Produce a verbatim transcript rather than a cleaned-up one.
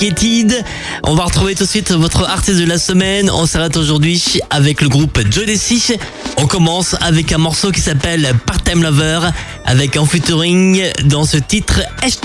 Educated. On va retrouver tout de suite votre artiste de la semaine. On s'arrête aujourd'hui avec le groupe Jodeci. On commence avec un morceau qui s'appelle Part-Time Lover avec un featuring dans ce titre Hashtag